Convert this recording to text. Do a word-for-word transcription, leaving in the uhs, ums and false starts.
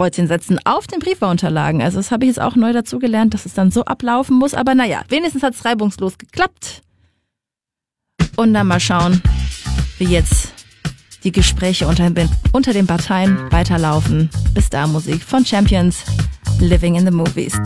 Kreuzchen setzen auf den Briefwahlunterlagen. Also das habe ich jetzt auch neu dazu gelernt, dass es dann so ablaufen muss. Aber naja, wenigstens hat es reibungslos geklappt. Und dann mal schauen, wie jetzt die Gespräche unter, unter den Parteien weiterlaufen. Bis da Musik von Champions, Living in the Movies.